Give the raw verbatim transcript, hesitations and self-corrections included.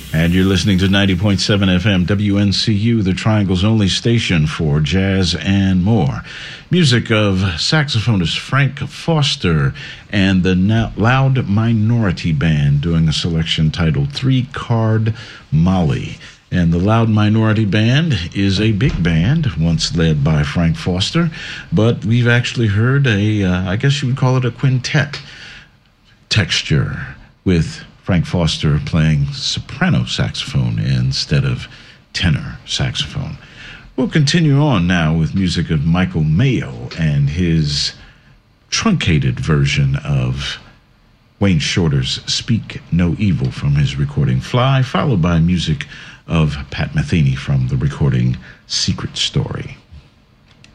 And you're listening to ninety point seven F M W N C U, the Triangle's only station for jazz and more. Music of saxophonist Frank Foster and the Loud Minority Band doing a selection titled Three Card Molly. And the Loud Minority Band is a big band, once led by Frank Foster, but we've actually heard a, uh, I guess you would call it a quintet texture, with Frank Foster playing soprano saxophone instead of tenor saxophone. We'll continue on now with music of Michael Mayo and his truncated version of Wayne Shorter's Speak No Evil from his recording Fly, followed by music of Pat Metheny from the recording Secret Story.